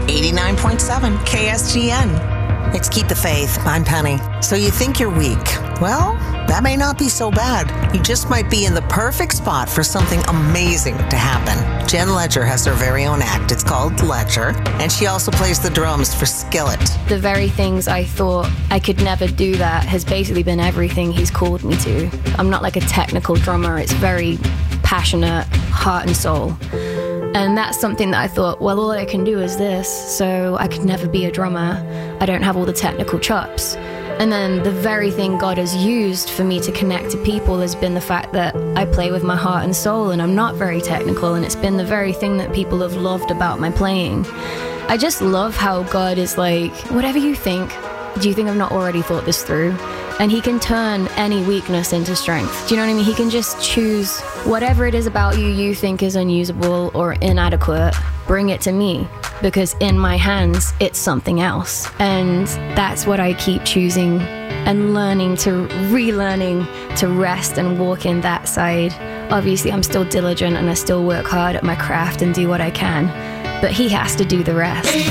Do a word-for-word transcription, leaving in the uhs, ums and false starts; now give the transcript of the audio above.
eighty-nine point seven K S G N. It's Keep the Faith. I'm Penny. So you think you're weak? Well, that may not be so bad. You just might be in the perfect spot for something amazing to happen. Jen Ledger has her very own act. It's called Ledger, and she also plays the drums for Skillet. The very things I thought I could never do that has basically been everything he's called me to. I'm not like a technical drummer. It's very passionate, heart and soul. And that's something that I thought, well, all I can do is this, so I could never be a drummer. I don't have all the technical chops. And then the very thing God has used for me to connect to people has been the fact that I play with my heart and soul, and I'm not very technical, and it's been the very thing that people have loved about my playing. I just love how God is like, whatever you think, do you think I've not already thought this through? And he can turn any weakness into strength. Do you know what I mean? He can just choose whatever it is about you you think is unusable or inadequate, bring it to me, because in my hands, it's something else. And that's what I keep choosing and learning to, relearning to rest and walk in that side. Obviously, I'm still diligent and I still work hard at my craft and do what I can, but he has to do the rest.